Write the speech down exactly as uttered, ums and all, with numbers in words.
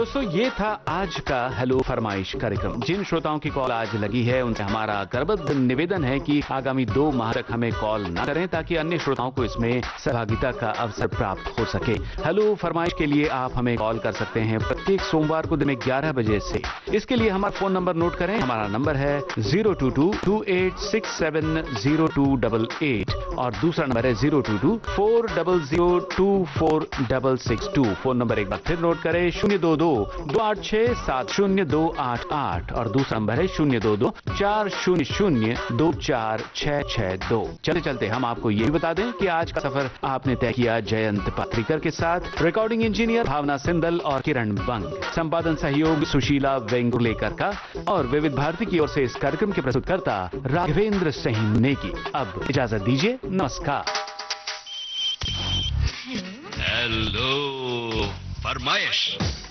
दोस्तों, ये था आज का हेलो फरमाइश कार्यक्रम। जिन श्रोताओं की कॉल आज लगी है उनसे हमारा करबद्ध निवेदन है कि आगामी दो माह तक हमें कॉल न करें ताकि अन्य श्रोताओं को इसमें सहभागिता का अवसर प्राप्त हो सके। हेलो फरमाइश के लिए आप हमें कॉल कर सकते हैं प्रत्येक सोमवार को दिन में ग्यारह बजे से। इसके लिए हमारा फोन नंबर नोट करें। हमारा नंबर है zero to to to eight six seven zero to double eight और दूसरा नंबर है zero to to four double zero to four double six to. Phone number एक बार फिर नोट करें, शून्य दो दो दो आठ छह सात शून्य दो आठ आठ और दूसरा नंबर है शून्य दो दो चार शून्य शून्य दो चार छह छह दो। चलते चलते हम आपको ये भी बता दें कि आज का सफर आपने तय किया जयंत पात्रिकर के साथ। रिकॉर्डिंग इंजीनियर भावना सिंदल और किरण बंग, संपादन सहयोग सुशीला वेंगुर्लेकर का और विविध भारती की ओर से इस कार्यक्रम के प्रस्तुतकर्ता राघवेंद्र सिंह नेगी। अब इजाजत दीजिए, नमस्कार। हेलो फरमाइश।